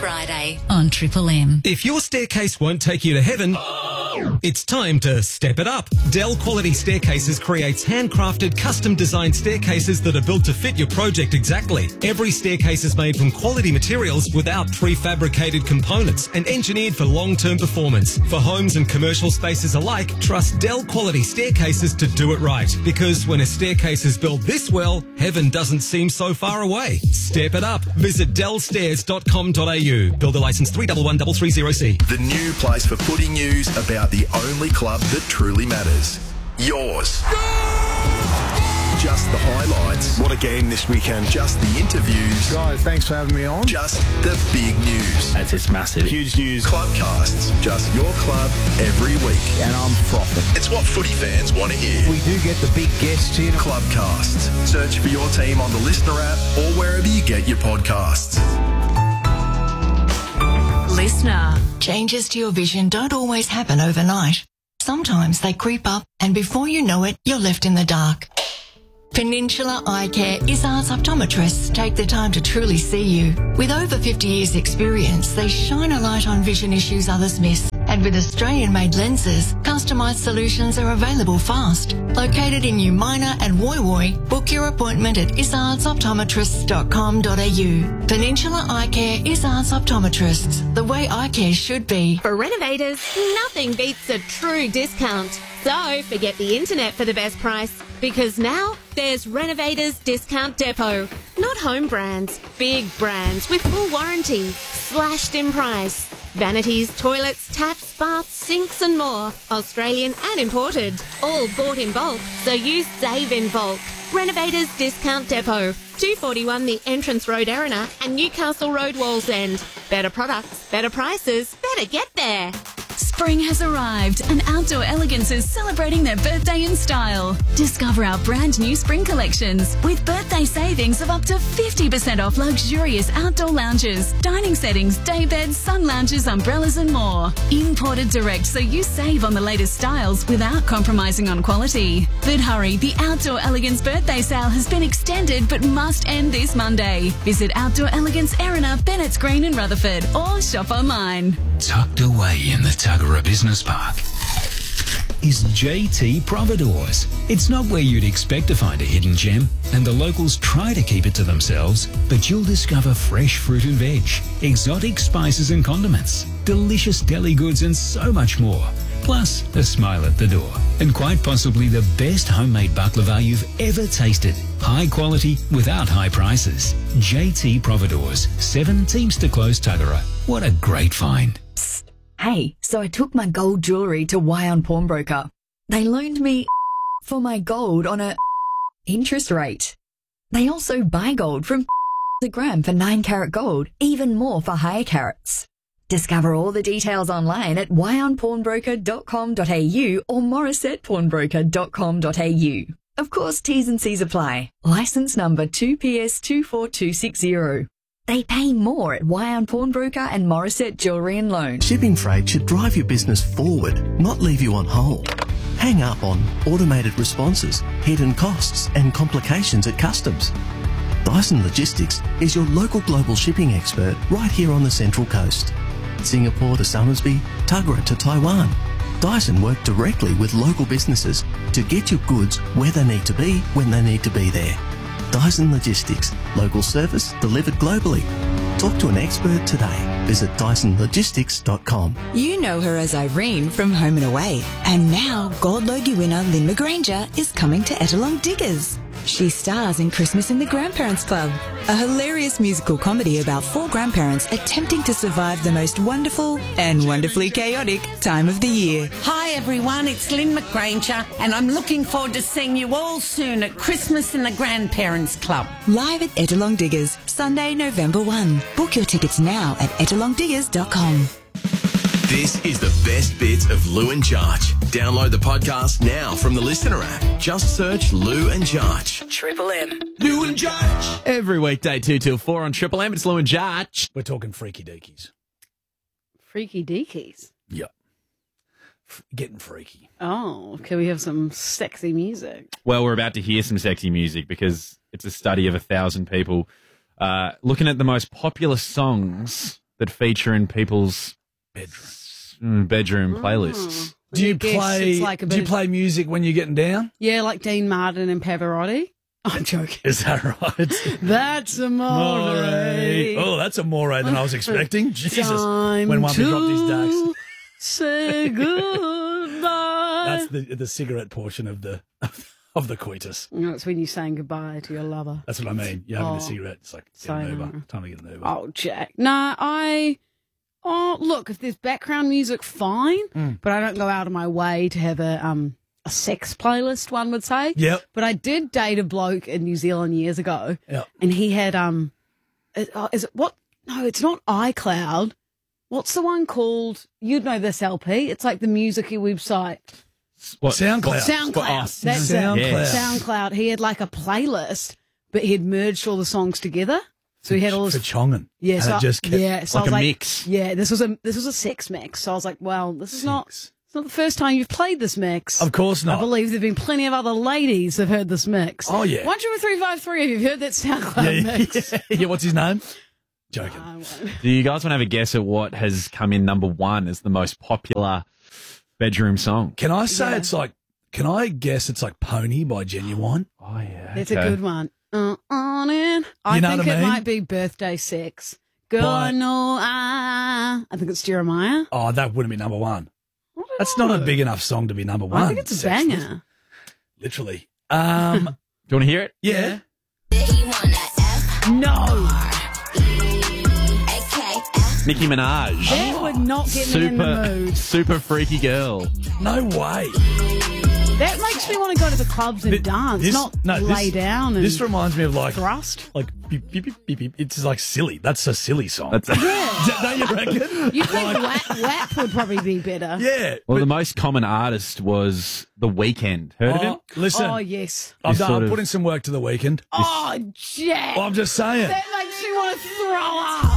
Friday on Triple M. If your staircase won't take you to heaven, it's time to step it up. Dell Quality Staircases creates handcrafted, custom-designed staircases that are built to fit your project exactly. Every staircase is made from quality materials without prefabricated components and engineered for long-term performance. For homes and commercial spaces alike, trust Dell Quality Staircases to do it right. Because when a staircase is built this well, heaven doesn't seem so far away. Step it up. Visit dellstairs.com.au. Builder license 311330C. The new place for footy news about the only club that truly matters. Yours. Just the highlights. What a game this weekend. Just the interviews. Guys, thanks for having me on. Just the big news. That's just massive. Huge news. Clubcasts. Just your club every week. And I'm frothing. It's what footy fans want to hear. We do get the big guests here. Clubcasts. Search for your team on the Listener app or wherever you get your podcasts. Listener. Changes to your vision don't always happen overnight. Sometimes they creep up and before you know it, you're left in the dark. Peninsula Eye Care Izzard's optometrists take the time to truly see you. With over 50 years' experience, they shine a light on vision issues others miss. And with Australian-made lenses, customised solutions are available fast. Located in New Minor and Woy Woy, book your appointment at izzardsoptometrists.com.au. Peninsula Eye Care Izzard's Optometrists, the way eye care should be. For renovators, nothing beats a true discount. So forget the internet for the best price, because now there's Renovators Discount Depot. Not home brands, big brands with full warranty, slashed in price. Vanities, toilets, taps, baths, sinks and more. Australian and imported. All bought in bulk, so you save in bulk. Renovators Discount Depot. 241 The Entrance Road, Erina, and Newcastle Road, Wallsend. Better products, better prices, better get there. Spring has arrived and Outdoor Elegance is celebrating their birthday in style. Discover our brand new spring collections with birthday savings of up to 50% off luxurious outdoor lounges, dining settings, day beds, sun lounges, umbrellas and more. Imported direct so you save on the latest styles without compromising on quality. But hurry, the Outdoor Elegance birthday sale has been extended but must end this Monday. Visit Outdoor Elegance Erina, Bennett's Green and Rutherford or shop online. Tucked away in the Tuggerah Business Park is JT Providores. It's not where you'd expect to find a hidden gem, and the locals try to keep it to themselves, but you'll discover fresh fruit and veg, exotic spices and condiments, delicious deli goods and so much more. Plus, a smile at the door. And quite possibly the best homemade baklava you've ever tasted. High quality without high prices. JT Providores, 7 Teamster Close, Tuggerah. What a great find. Psst. Hey, so I took my gold jewellery to Wyon Pawnbroker. They loaned me for my gold on a interest rate. They also buy gold from a gram for 9 carat gold, even more for higher carats. Discover all the details online at wyonpawnbroker.com.au or morissettepawnbroker.com.au. Of course, T's and C's apply. Licence number 2PS24260. They pay more at Wyon Pawnbroker and Morissette Jewellery and Loan. Shipping freight should drive your business forward, not leave you on hold. Hang up on automated responses, hidden costs and complications at customs. Dyson Logistics is your local global shipping expert right here on the Central Coast. Singapore to Somersby, Tuggerah to Taiwan. Dyson work directly with local businesses to get your goods where they need to be when they need to be there. Dyson Logistics, local service delivered globally. Talk to an expert today. Visit DysonLogistics.com. You know her as Irene from Home and Away. And now Gold Logie winner Lynn McGranger is coming to Ettalong Diggers. She stars in Christmas in the Grandparents Club, a hilarious musical comedy about 4 grandparents attempting to survive the most wonderful and wonderfully chaotic time of the year. Hi everyone, it's Lynn McGranger and I'm looking forward to seeing you all soon at Christmas in the Grandparents Club. Live at Ettalong Diggers, Sunday, November 1. Book your tickets now at ettalongdiggers.com. This is the best bits of Lou and Jarch. Download the podcast now from the Listener app. Just search Lou and Jarch. Triple M. Lou and Jarch. Every weekday 2 till 4 on Triple M. It's Lou and Jarch. We're talking freaky deakies. Freaky deakies? Yep. Getting freaky. Oh, can we have some sexy music? Well, we're about to hear some sexy music because it's a study of 1,000 people looking at the most popular songs that feature in people's bedroom playlists. Do you guess play? it's like a Do you bit- play music when you're getting down? Yeah, like Dean Martin and Pavarotti. I'm joking. Is that right? That's amore. Oh, that's a more than I was expecting. Jesus, Time when one to dropped his ducks. Say goodbye. That's the cigarette portion of the coitus. You know, it's when you're saying goodbye to your lover. That's what I mean. You're having a Oh, cigarette. It's like get so an Uber. nice. Time to get an Uber. Oh, Jack. No, look, if there's background music, fine. But I don't go out of my way to have a sex playlist, one would say. Yep. But I did date a bloke in New Zealand years ago. Yep. And he had, is it what? No, it's not iCloud. What's the one called? You'd know this LP. It's like the musicy website. What? SoundCloud. SoundCloud. That's SoundCloud. it. SoundCloud. He had like a playlist, but he had merged all the songs together. So he had all for this. chonging. Yeah, And so it just kept, so I like was a mix. Yeah, this was a sex mix. So I was like, well, this is not. It's not the first time you've played this mix. Of course not. I believe there've been plenty of other ladies that have heard this mix. Oh, yeah. 1, 2, 3, 5, 3. Have you heard that SoundCloud mix? Yeah, what's his name? Joking. Do you guys want to have a guess at what has come in number one as the most popular bedroom song? Can I say it's like? Can I guess it's like Pony by Genuine? Oh yeah, It's a good one. On in. I You know think what I it mean? might be Birthday Sex. Girl, By- no, I think it's Jeremiah. Oh, that wouldn't be number one. That's not a big enough song to be number one. I think it's a Sexless. banger. Literally. Do you want to hear it? Yeah. No. Nicki Minaj. That would not get me in the mood. Super freaky girl. No way. That makes me want to go to the clubs and dance, not lay down and This reminds me of like thrust. Like beep, beep, beep, beep, beep. It's like silly. That's a silly song. That's Don't you reckon? You think WAP would probably be better? Yeah. Well, the most common artist was The Weeknd. Heard of him? Listen. Oh, yes. I've This done. sort I'm of- putting some work to the weekend. Oh, Jack. I'm just saying. That makes me want to throw up.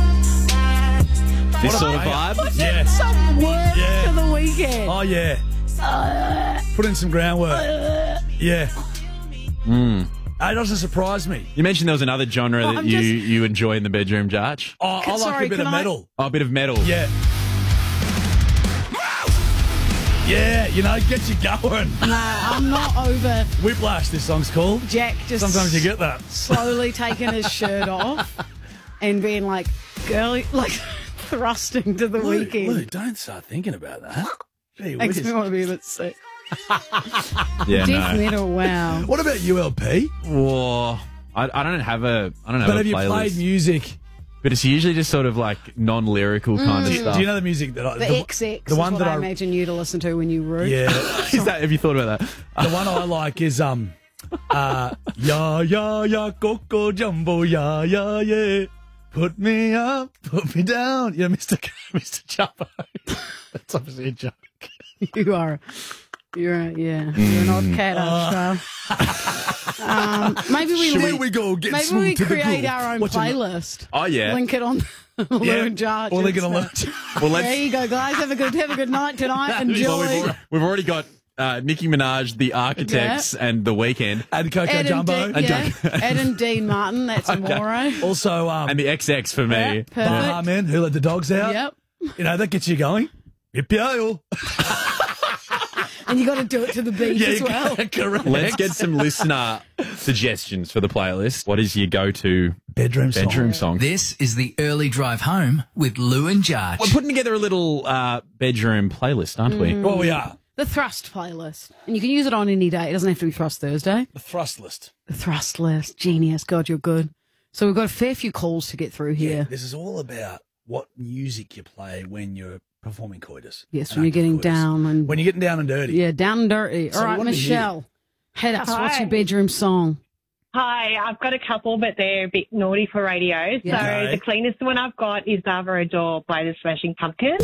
This What sort of about- vibe? Yeah. Some work Yeah. for the weekend. Oh yeah. Put in some groundwork. Yeah. It doesn't surprise me. You mentioned there was another genre Well, that I'm you enjoy in the bedroom, Jarch. Oh, I like Sorry, a bit can of I- metal. Oh, a bit of metal. Yeah. Yeah, you know, get you going. No, I'm not over Whiplash, this song's called. Jack just Sometimes you get that. slowly taking his shirt off and being like, girly, like thrusting to the weekend. Lou, don't start thinking about that. Gee Makes whiz. me want to be a bit sick. Yeah, Death no. metal, wow. What about ULP? Whoa. I don't have a But a have you playlist. played music? But it's usually just sort of like non-lyrical kind of stuff. Do you know the music that I... The XX the one is what that I imagine you to listen to when you root. Yeah. Is that, have you thought about that? The one I like is ya ya coco jumbo ya ya yeah. Put me up, put me down. Yeah, Mr. Chuppo. That's obviously a joke. You're an odd cat, aren't you? Maybe we Should we go get maybe smooth we to the create groove? our own What you- playlist. Oh, yeah. Link it on Lou Yeah. and Jarch. Or they're going to Insta. learn. Well, There you go, guys. Have a good night tonight. Enjoy. we've already got Nicki Minaj, The Architects, and The Weeknd. And Coco Ed and, Jumbo. Ed and Dean Martin. That's Amore. Also, And the XX for me. Yeah, perfect. Baha Men, Who Let the Dogs Out. Yep. You know, that gets you going. Yippee-yo. And you got to do it to the beat as well. Correct. Let's get some listener suggestions for the playlist. What is your go-to bedroom song? This is the early drive home with Lou and Jarch. We're putting together a little bedroom playlist, aren't we? Well, we are. The Thrust playlist. And you can use it on any day. It doesn't have to be Thrust Thursday. The Thrust list. The Thrust list. Genius. God, you're good. So we've got a fair few calls to get through here. This is all about what music you play when you're performing coitus. Yes, and when you're active getting coitus. down and When you're getting down and dirty. yeah, down and dirty. So All right, what do we Michelle, head us. What's Hi. your bedroom song? Hi, I've got a couple, but they're a bit naughty for radio. Yeah. So Okay. the cleanest one I've got is Ava Adore by the Smashing Pumpkins.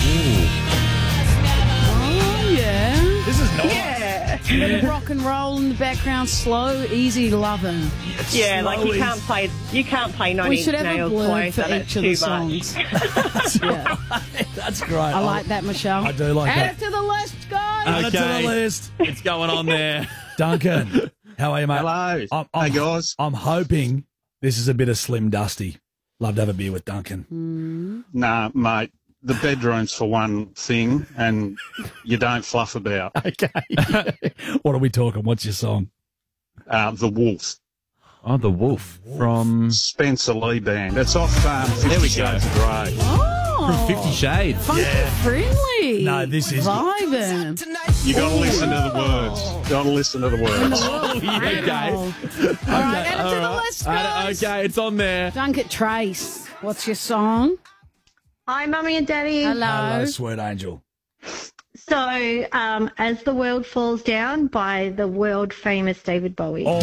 Oh yeah. This is nice. Yeah. Little rock and roll in the background, slow, easy loving. Yeah, like you Slowly. can't play 9 We Inch should have a Nails blurb close for on it each of too the much. songs. Yeah. That's great. I like that, Michelle. I do like Add that. it to the list, guys. Add it to Okay. the list. It's going on there. Duncan, how are you, mate? Hello. I'm, Hey, guys. I'm hoping this is a bit of Slim Dusty. Love to have a beer with Duncan. Nah, mate. The bedroom's for one thing, and you don't fluff about. Okay. What are we talking? What's your song? The Wolf. Oh, The Wolf from Spencer Lee Band. It's off 50 Shades of Grey. From 50 Shades. Funky friendly. No, this is vibing. You got to listen to the words. Got to listen to the words. Okay. All right, add it to the list, guys. Okay, it's on there. Duncan Trace, what's your song? Hi, Mummy and Daddy. Hello, sweet angel. So, As the World Falls Down by the world famous David Bowie. Oh,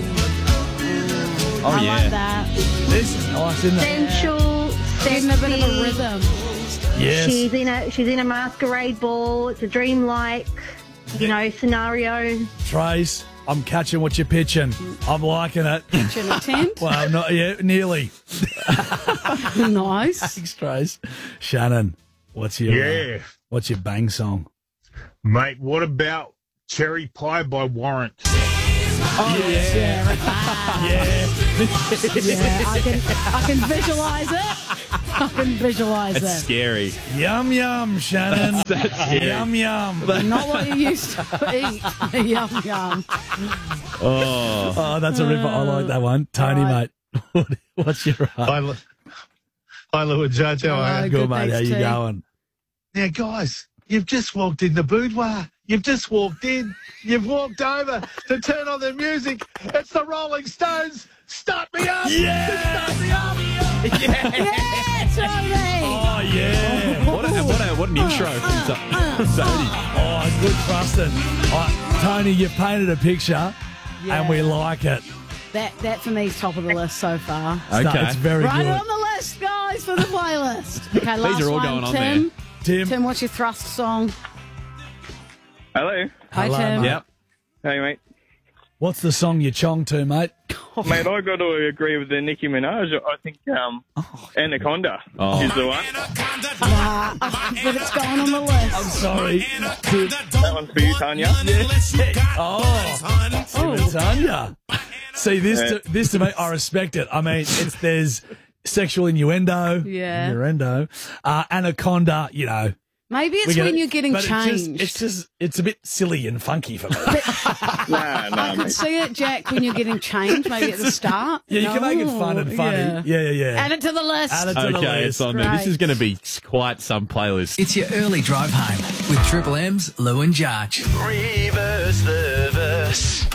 I yeah. like that. This is nice, isn't it? Sensual, Getting a bit of a rhythm. Yes. She's in a masquerade ball. It's a dreamlike, scenario. Trace, I'm catching what you're pitching. I'm liking it. Pitching a tent. Well, not yet, nearly. Nice. Thanks, Trace. Shannon, what's your bang song? Mate, what about Cherry Pie by Warrant? Oh, yeah. I can visualise it. I can visualise It's it. scary. Yum, yum, Shannon. That's scary. Yum, yum. Not what you used to eat. Yum, yum. Oh, that's a ripper. I like that one. Tony, mate, what's your Hi, Lou and Judge. How are you? Good, mate. How you going? Now, guys, you've just walked in the boudoir. You've just walked in. You've walked over to turn on the music. It's the Rolling Stones. Start me up. Yeah. Start me up. Yeah, Tony. Oh, yeah. What an intro from Tony. Oh, good thrusting. Tony, you've painted a picture, and we like it. That for me is top of the list so far. Okay. It's very Right good. on the list, guys, for the playlist. Okay, last These are all one. going on Tim. there. Tim, what's your thrust song? Hello. Hi, Hello, Tim. mate. Yep. Hey, mate. What's the song you chong to, mate? Mate, I got to agree with the Nicki Minaj. I think Anaconda is the one. Nah, but it's going on the list. I'm sorry. That one's for you, Tanya. Oh, Tanya. See, this to me, I respect it. I mean, there's sexual innuendo. Yeah. Innuendo. Anaconda, Maybe it's when you're getting but changed. It's a bit silly and funky for me. I can see it, Jack, when you're getting changed, maybe at the start. Yeah, you can make it fun and funny. Yeah. Add it to the list. Add it to the Okay, list. it's on there. This is going to be quite some playlist. It's your early drive home with Triple M's Lou and Jarch. Reverse the verse.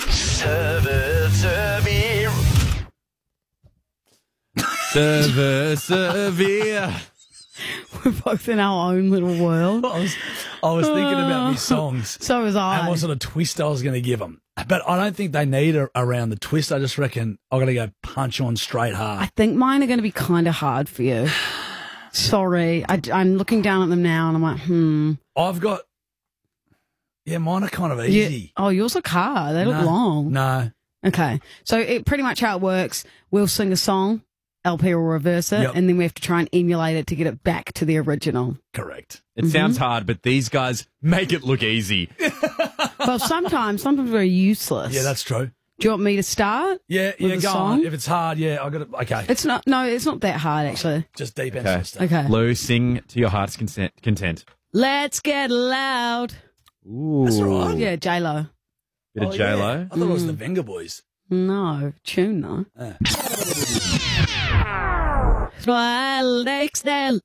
Severe. We're both in our own little world. I was thinking about these songs. So was I. And what sort of twist I was going to give them. But I don't think they need around the twist. I just reckon I'm going to go punch on straight hard. I think mine are going to be kind of hard for you. Sorry. I'm looking down at them now and I'm like, I've got... Yeah, mine are kind of easy. Oh, yours look hard. They look long. No. Okay. So pretty much how it works, we'll sing a song, LP will reverse it, Yep. and then we have to try and emulate it to get it back to the original. Correct. It sounds hard, but these guys make it look easy. Well, sometimes very useless. Yeah, that's true. Do you want me to start? Yeah, with the go song? on. If it's hard, I got it. Okay. It's not that hard, actually. Just deep Okay. into stuff. Okay. Lou, sing to your heart's content. Let's get loud. Ooh. That's all right. Yeah, J-Lo. Bit of J-Lo. I thought it was the Venga Boys. No, tune though. Swell Dextel.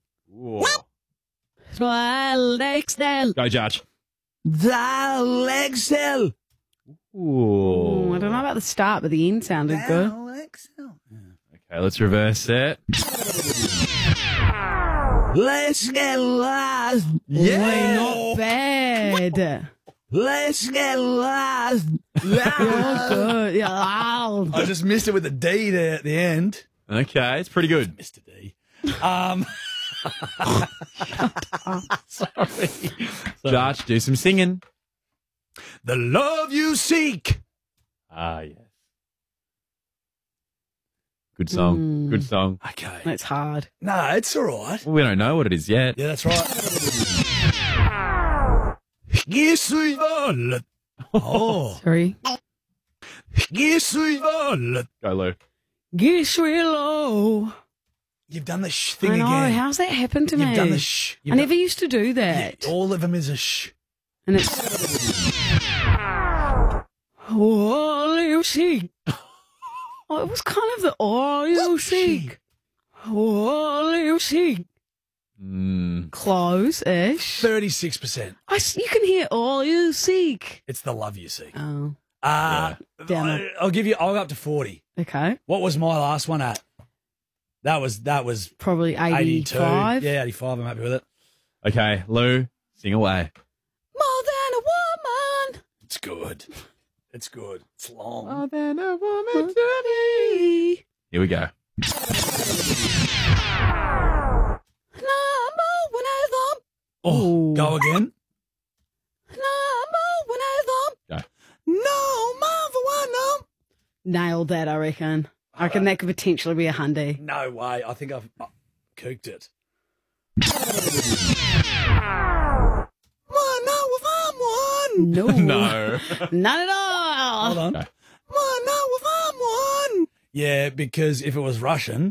Swell Dextel. Go, Judge. The Excel. Ooh. I don't know about the start, but the end sounded good. Okay, let's reverse it. Let's get lost. Wait, not bad. Let's get lost. You're good. Yeah, loud. I just missed it with the D there at the end. Okay, it's pretty good. Mr. D. Sorry. Judge, do some singing. The love you seek. Ah, yes. Good song. Good song. Okay. That's hard. No, it's all right. We don't know what it is yet. Yeah, that's right. Yes, we will. Oh. Sorry. Yes, we will. Go, Lou. Guess we'll. You've done the shh thing I know. again. How's that happened to me? You've done the shh. I never used to do that. Yeah, all of them is a shh. And it's. All you seek. Oh, it was kind of the all you seek. All you seek. Close-ish. 36%. You can hear all you seek. It's the love you seek. Oh. Damn it. I'll go up to 40. Okay. What was my last one at? That was probably 82. 85. Yeah, 85. I'm happy with it. Okay, Lou, sing away. More than a woman. It's good. It's good. It's long. More than a woman to me. Here we go. Oh, go again. Go. No, mother, no. Nailed that, I reckon. I reckon that could potentially be a Hyundai. No way. I think I've cooked it. No. No. Not at all. Hold on. Yeah, because if it was Russian,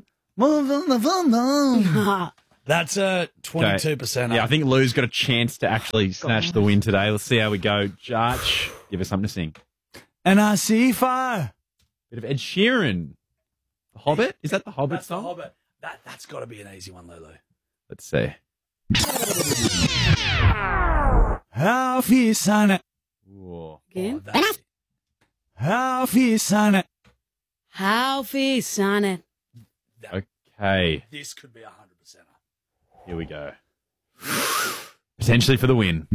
that's 22%. Yeah, I think Lou's got a chance to actually snatch the win today. Let's see how we go. Jarch, give us something to sing. And I see fire. Bit of Ed Sheeran. The Hobbit? Is that the Hobbit That's song? The Hobbit. That's got to be an easy one, Lulu. Let's see. How fierce sign it. Again? How fierce sign it. How fierce on it. Okay. This could be 100%. Here we go. Potentially for the win.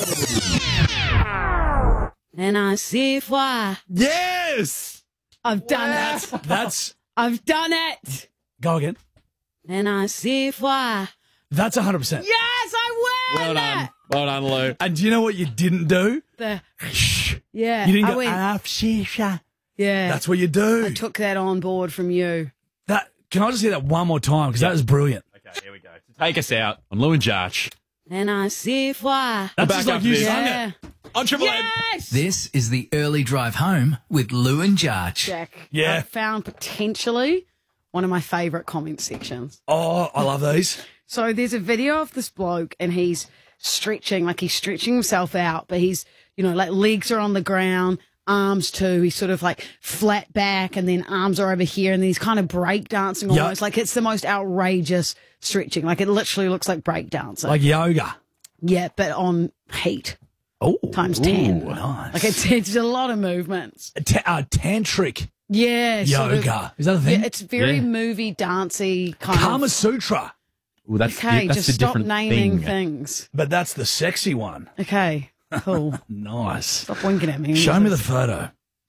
And I see why. Yes! I've done it. That's. I've done it. Go again. And I see why. That's 100%. Yes, I win. Well done. Well done, Lou. And do you know what you didn't do? The yeah. You didn't I go, went. shisha. Yeah. That's what you do. I took that on board from you. Can I just hear that one more time? Because that was brilliant. Okay, here we go. To take us out on Lou and Jarch. And I see why. That's Back just like after you this. sung Yeah. it. On Triple M. Yes. This is the early drive home with Lou and Jarch. Jack. Yeah. I found potentially one of my favourite comment sections. Oh, I love these. So there's a video of this bloke and he's stretching himself out, but he's, like legs are on the ground, arms too. He's sort of like flat back and then arms are over here and then he's kind of break dancing almost. Like it's the most outrageous stretching. Like it literally looks like break dancing. Like yoga. Yeah, but on heat. Oh. Times 10. Nice. Like it's a lot of movements. Tantric Yeah. sort of- yoga. Is that a thing? Yeah, it's very movie dancey kind Kama of. Sutra. Well, that's Okay, that's just a stop different naming thing. things. But that's the sexy one. Okay, cool. Nice. Stop winking at me. Show me the photo.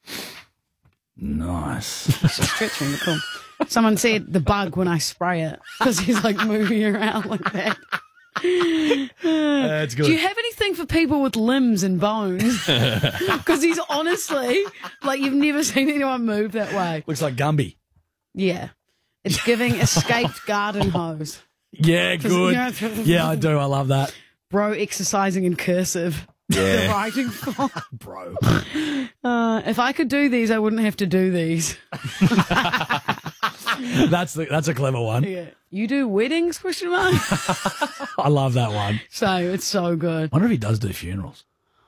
Nice. It's just stretching. Cool. Someone said the bug when I spray it because he's like moving around like that. That's good. Do you have anything for people with limbs and bones? Because he's honestly like you've never seen anyone move that way. Looks like Gumby. Yeah, it's giving escaped garden hose. Yeah, 'Cause, good. Yeah, I do. I love that. Bro exercising in cursive. Yeah. The writing font. Bro. If I could do these, I wouldn't have to do these. That's a clever one. Yeah. You do weddings, question mark? I love that one. So it's so good. I wonder if he does do funerals.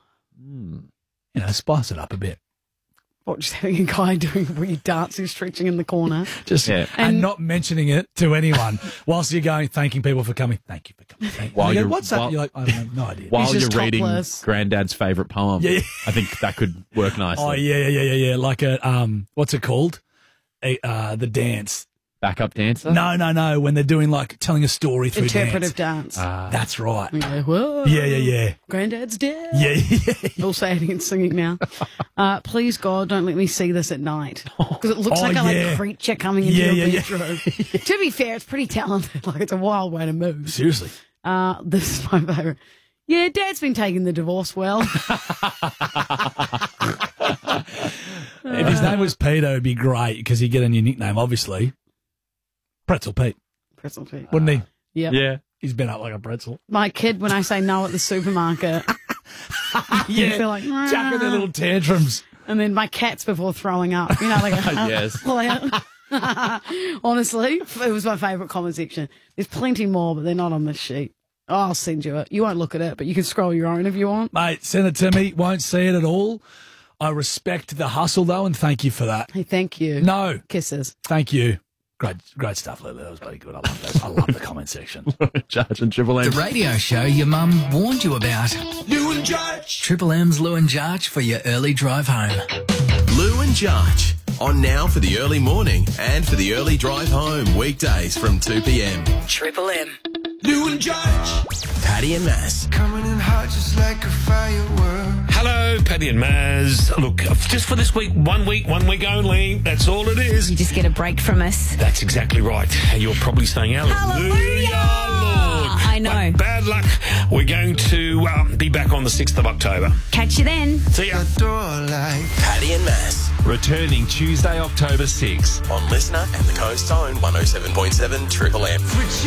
Spice it up a bit. What, just having a guy doing weird dancing, stretching in the corner. And not mentioning it to anyone whilst you're going, thanking people for coming. Thank you for coming. While you're- What's that? while- You're like, I have no idea. While He's you're just reading topless. Granddad's favourite poem, Yeah. I think that could work nicely. Oh, yeah. Like a, what's it called? The dance. Backup dancer? No. When they're doing like telling a story through Interpretive dance. dance. That's right. Yeah, whoa. Yeah. Granddad's dead. Yeah. All saying and singing now. Please, God, don't let me see this at night. Because it looks like a creature coming into your bedroom. To be fair, it's pretty talented. Like, it's a wild way to move. Seriously. This is my favourite. Yeah, Dad's been taking the divorce well. If his name was Peter, it'd be great because he'd get a new nickname, obviously. Pretzel Pete. Pretzel Pete. Wouldn't he? Yep. Yeah. He's been up like a pretzel. My kid, when I say no at the supermarket, Yeah. feel like, Jacking their little tantrums. and then my cats before throwing up. Like Yes. pull out. Honestly, it was my favourite comment section. There's plenty more, but they're not on this sheet. I'll send you it. You won't look at it, but you can scroll your own if you want. Mate, send it to me. Won't see it at all. I respect the hustle, though, and thank you for that. Hey, thank you. No. Kisses. Thank you. Great stuff, Lulu. That was bloody good. I love that. I love the comment section. Judge and Triple M. The radio show your mum warned you about. Lou and Judge. Triple M's Lou and Judge for your early drive home. Lou and Judge. On now for the early morning and for the early drive home. Weekdays from 2 p.m. Triple M. Lou and Judge. Paddy and Mass. Coming in hot just like a firework. Hello, Paddy and Maz. Look, just for this week, one week only. That's all it is. You just get a break from us. That's exactly right. You're probably saying, Hallelujah, Lord. I know. But bad luck. We're going to be back on the 6th of October. Catch you then. See ya. Paddy and Mass. Returning Tuesday, October 6. On Listener and the Coast Zone 107.7 Triple M.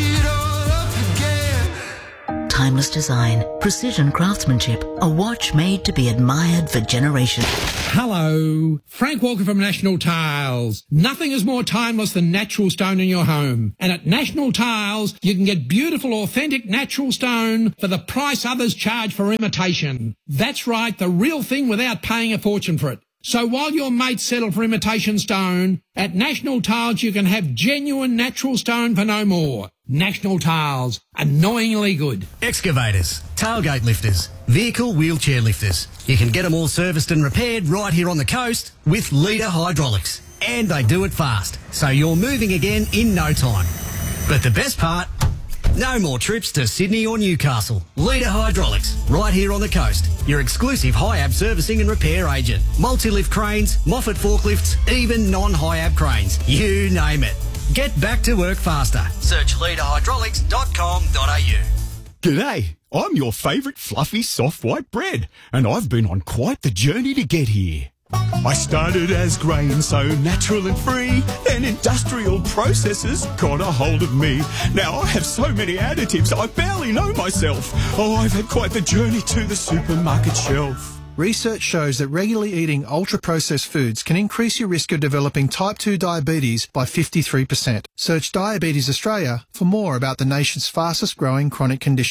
Timeless design, precision craftsmanship, a watch made to be admired for generations. Hello, Frank Walker from National Tiles. Nothing is more timeless than natural stone in your home. And at National Tiles, you can get beautiful, authentic natural stone for the price others charge for imitation. That's right, the real thing without paying a fortune for it. So while your mates settle for imitation stone, at National Tiles you can have genuine natural stone for no more. National Tiles, annoyingly good. Excavators, tailgate lifters, vehicle wheelchair lifters. You can get them all serviced and repaired right here on the coast with Leader Hydraulics. And they do it fast, so you're moving again in no time. But the best part, no more trips to Sydney or Newcastle. Leader Hydraulics, right here on the coast. Your exclusive high-ab servicing and repair agent. Multi-lift cranes, Moffat forklifts, even non-high-ab cranes. You name it. Get back to work faster. Search leaderhydraulics.com.au. G'day, I'm your favourite fluffy soft white bread, and I've been on quite the journey to get here. I started as grain, so natural and free, then industrial processes got a hold of me. Now I have so many additives, I barely know myself. Oh, I've had quite the journey to the supermarket shelf. Research shows that regularly eating ultra-processed foods can increase your risk of developing type 2 diabetes by 53%. Search Diabetes Australia for more about the nation's fastest growing chronic condition.